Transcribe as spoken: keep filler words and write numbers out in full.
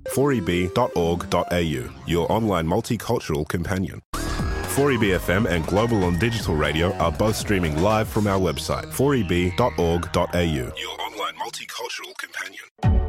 four e b dot org dot a u, your online multicultural companion. four E B F M and Global on Digital Radio are both streaming live from our website, four e b dot org dot a u, your online multicultural companion.